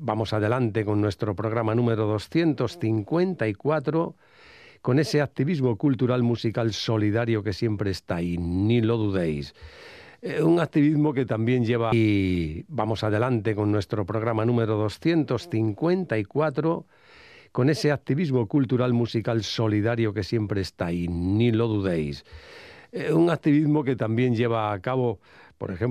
vamos adelante con nuestro programa número 254, con ese activismo cultural musical solidario que siempre está ahí, ni lo dudéis. Un activismo que también lleva... Y vamos adelante con nuestro programa número 254, con ese activismo cultural musical solidario que siempre está ahí, ni lo dudéis. Un activismo que también lleva a cabo, por ejemplo,